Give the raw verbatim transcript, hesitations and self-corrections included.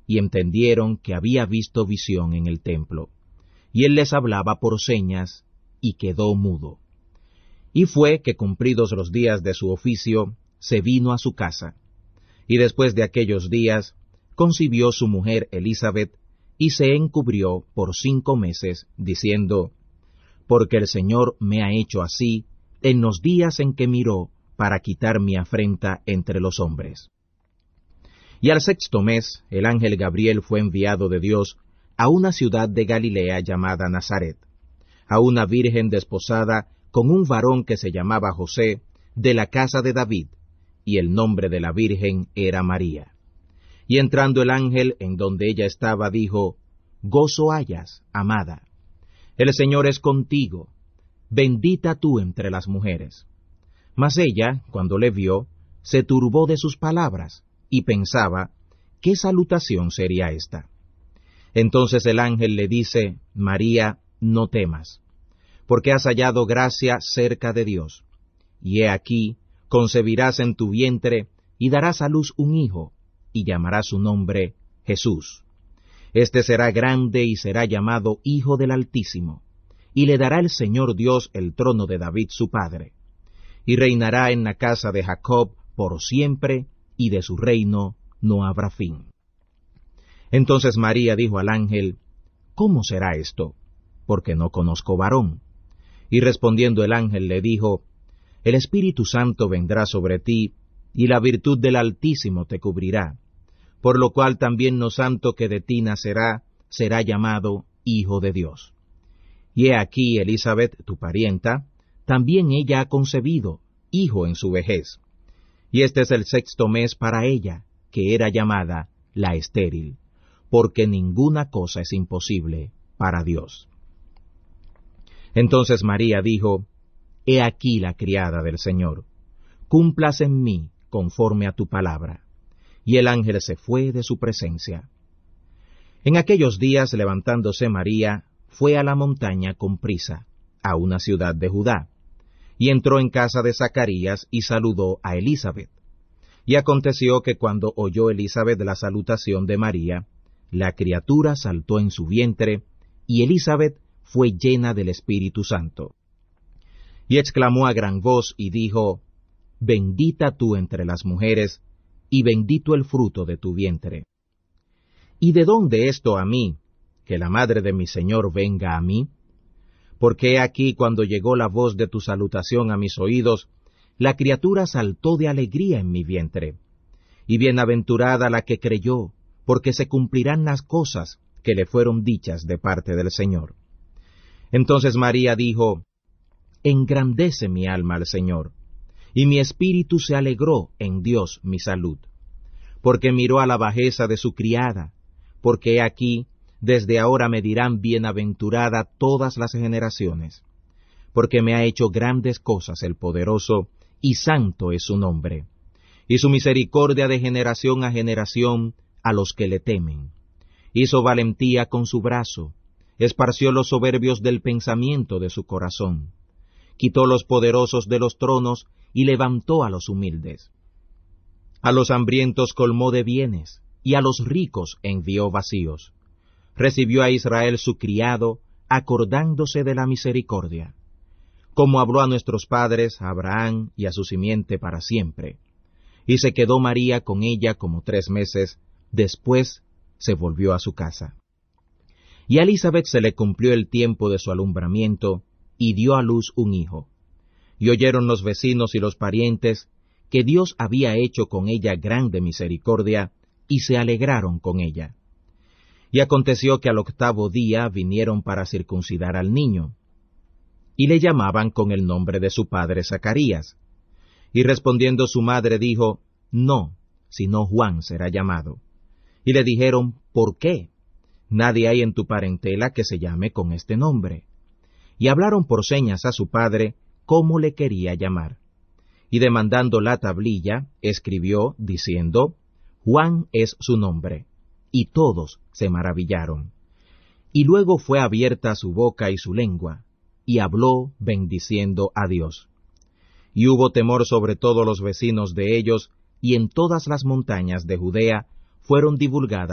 y entendieron que había visto visión en el templo. Y él les hablaba por señas, y quedó mudo. Y fue que cumplidos los días de su oficio, se vino a su casa. Y después de aquellos días, concibió su mujer Elisabet, y se encubrió por cinco meses, diciendo, porque el Señor me ha hecho así en los días en que miró para quitar mi afrenta entre los hombres. Y al sexto mes, el ángel Gabriel fue enviado de Dios a una ciudad de Galilea llamada Nazaret, a una virgen desposada con un varón que se llamaba José, de la casa de David, y el nombre de la virgen era María. Y entrando el ángel en donde ella estaba, dijo, gozo hayas, amada. El Señor es contigo, bendita tú entre las mujeres. Mas ella, cuando le vio, se turbó de sus palabras, y pensaba, ¿qué salutación sería esta? Entonces el ángel le dice, María, no temas, porque has hallado gracia cerca de Dios. Y he aquí, concebirás en tu vientre, y darás a luz un hijo, y llamarás su nombre Jesús. Este será grande y será llamado Hijo del Altísimo, y le dará el Señor Dios el trono de David su padre, y reinará en la casa de Jacob por siempre, y de su reino no habrá fin. Entonces María dijo al ángel, ¿cómo será esto? Porque no conozco varón. Y respondiendo el ángel le dijo, el Espíritu Santo vendrá sobre ti, y la virtud del Altísimo te cubrirá, por lo cual también lo santo que de ti nacerá será llamado Hijo de Dios. Y he aquí Elisabet, tu parienta, también ella ha concebido, hijo en su vejez. Y este es el sexto mes para ella, que era llamada la estéril, porque ninguna cosa es imposible para Dios. Entonces María dijo, he aquí la criada del Señor, cúmplase en mí conforme a tu palabra. Y el ángel se fue de su presencia. En aquellos días, levantándose María, fue a la montaña con prisa, a una ciudad de Judá, y entró en casa de Zacarías y saludó a Elisabet. Y aconteció que cuando oyó Elisabet la salutación de María, la criatura saltó en su vientre, y Elisabet fue llena del Espíritu Santo. Y exclamó a gran voz y dijo, bendita tú entre las mujeres, y bendito el fruto de tu vientre. ¿Y de dónde esto a mí, que la madre de mi Señor venga a mí? Porque he aquí cuando llegó la voz de tu salutación a mis oídos, la criatura saltó de alegría en mi vientre. Y bienaventurada la que creyó, porque se cumplirán las cosas que le fueron dichas de parte del Señor. Entonces María dijo, engrandece mi alma al Señor, y mi espíritu se alegró en Dios mi salud, porque miró a la bajeza de su criada, porque he aquí, desde ahora me dirán bienaventurada todas las generaciones, porque me ha hecho grandes cosas el poderoso, y santo es su nombre, y su misericordia de generación a generación a los que le temen. Hizo valentía con su brazo, esparció los soberbios del pensamiento de su corazón, quitó los poderosos de los tronos, y levantó a los humildes. A los hambrientos colmó de bienes, y a los ricos envió vacíos. Recibió a Israel su criado, acordándose de la misericordia, como habló a nuestros padres, a Abraham y a su simiente para siempre. Y se quedó María con ella como tres meses, después se volvió a su casa. Y a Elisabet se le cumplió el tiempo de su alumbramiento, y dio a luz un hijo. Y oyeron los vecinos y los parientes que Dios había hecho con ella grande misericordia, y se alegraron con ella. Y aconteció que al octavo día vinieron para circuncidar al niño, y le llamaban con el nombre de su padre Zacarías. Y respondiendo su madre dijo, no, sino Juan será llamado. Y le dijeron, ¿por qué? Nadie hay en tu parentela que se llame con este nombre. Y hablaron por señas a su padre cómo le quería llamar. Y demandando la tablilla, escribió, diciendo, Juan es su nombre. Y todos se maravillaron. Y luego fue abierta su boca y su lengua, y habló bendiciendo a Dios. Y hubo temor sobre todos los vecinos de ellos, y en todas las montañas de Judea fueron divulgadas